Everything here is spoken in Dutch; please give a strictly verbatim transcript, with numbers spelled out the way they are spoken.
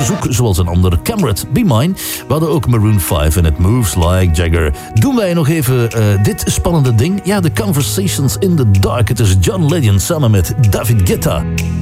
verzoek, zoals een andere Camrat, Be Mine. We hadden ook Maroon vijf en het Moves Like Jagger. Doen wij nog even uh, dit spannende ding. Ja, The Conversations in the Dark. Het is John Legend samen met David Guetta.